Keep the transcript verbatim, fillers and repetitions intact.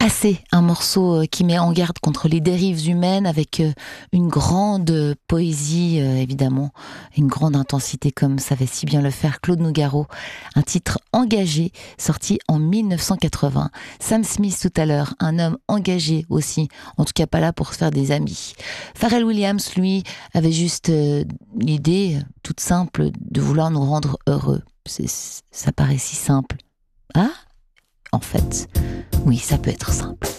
Assez, un morceau euh, qui met en garde contre les dérives humaines avec euh, une grande euh, poésie, euh, évidemment, une grande intensité comme savait si bien le faire Claude Nougaro. Un titre engagé, sorti en mille neuf cent quatre-vingts. Sam Smith tout à l'heure, un homme engagé aussi, en tout cas pas là pour se faire des amis. Pharrell Williams, lui, avait juste euh, l'idée, euh, toute simple, de vouloir nous rendre heureux. C'est, ça paraît si simple. Ah, en fait, oui, ça peut être simple.